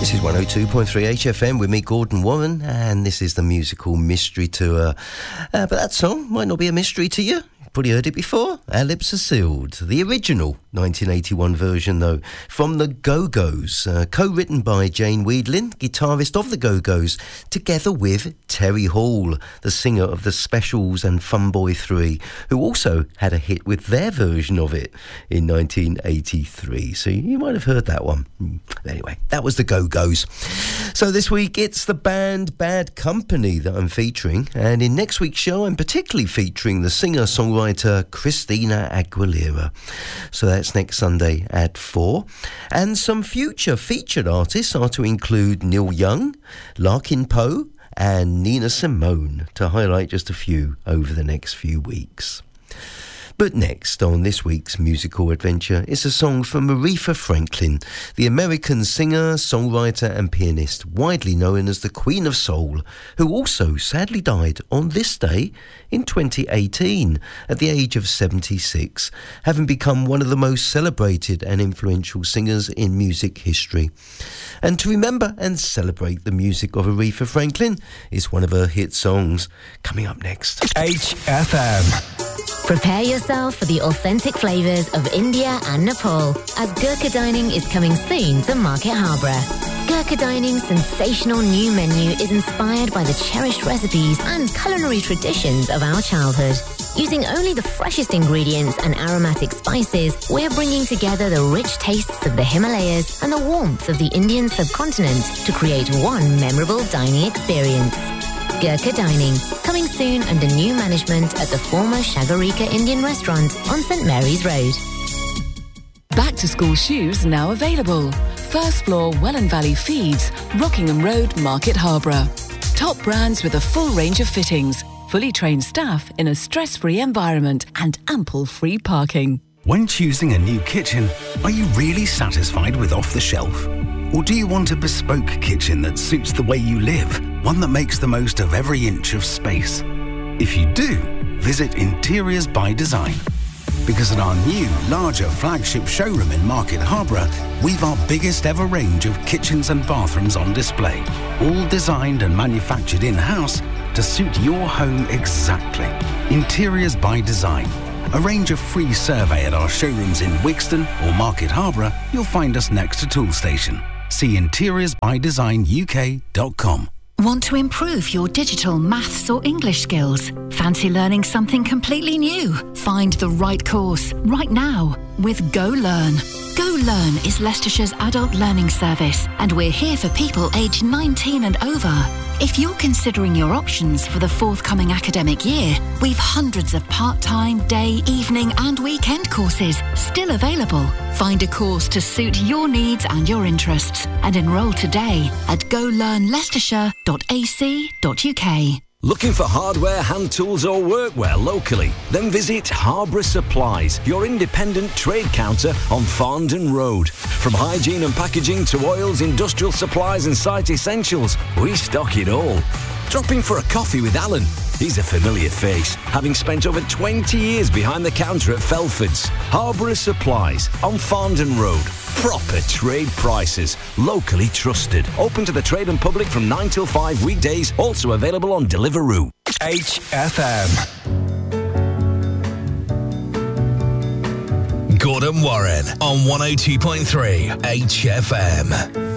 This is 102.3 HFM with me, Gordon Warren, and this is the musical Mystery Tour. But that song might not be a mystery to you. You've probably heard it before. Our Lips Are Sealed. The original 1981 version, though, from the Go-Go's, co-written by Jane Wiedlin, guitarist of the Go-Go's, together with Terry Hall, the singer of the Specials and Fun Boy 3, who also had a hit with their version of it in 1983. So you might have heard that one. Anyway, that was the Go-Go's. So this week it's the band Bad Company that I'm featuring, and in next week's show I'm particularly featuring the singer-songwriter Christina Aguilera. So that's next Sunday at 4. And some future featured artists are to include Neil Young, Larkin Poe and Nina Simone, to highlight just a few over the next few weeks. But next on this week's musical adventure is a song from Aretha Franklin, the American singer, songwriter and pianist, widely known as the Queen of Soul, who also sadly died on this day in 2018 at the age of 76, having become one of the most celebrated and influential singers in music history. And to remember and celebrate the music of Aretha Franklin is one of her hit songs, coming up next. HFM. Prepare yourself for the authentic flavours of India and Nepal, as Gurkha Dining is coming soon to Market Harborough. Gurkha Dining's sensational new menu is inspired by the cherished recipes and culinary traditions of our childhood. Using only the freshest ingredients and aromatic spices, we're bringing together the rich tastes of the Himalayas and the warmth of the Indian subcontinent to create one memorable dining experience. Gurkha Dining, coming soon under new management at the former Shagarika Indian restaurant on St Mary's Road. Back to school shoes now available. First floor Welland Valley Feeds, Rockingham Road, Market Harborough. Top brands with a full range of fittings, fully trained staff in a stress-free environment and ample free parking. When choosing a new kitchen, are you really satisfied with off the shelf? Or do you want a bespoke kitchen that suits the way you live? One that makes the most of every inch of space? If you do, visit Interiors by Design. Because at our new, larger flagship showroom in Market Harborough, we've our biggest ever range of kitchens and bathrooms on display. All designed and manufactured in-house to suit your home exactly. Interiors by Design. Arrange a free survey at our showrooms in Wixton or Market Harborough. You'll find us next to Toolstation. See interiorsbydesignuk.com. Want to improve your digital, maths or English skills? Fancy learning something completely new? Find the right course right now with Go Learn. Go Learn is Leicestershire's adult learning service, and we're here for people aged 19 and over. If you're considering your options for the forthcoming academic year, we've hundreds of part-time, day, evening and weekend courses still available. Find a course to suit your needs and your interests and enrol today at golearnleicestershire.ac.uk. Looking for hardware, hand tools or workwear locally? Then visit Harborough Supplies, your independent trade counter on Farndon Road. From hygiene and packaging to oils, industrial supplies and site essentials, we stock it all. Drop in for a coffee with Alan. He's a familiar face, having spent over 20 years behind the counter at Felford's. Harborough Supplies on Farndon Road. Proper trade prices, locally trusted. Open to the trade and public from 9 till 5 weekdays, also available on Deliveroo. HFM. Gordon Warren on 102.3 HFM.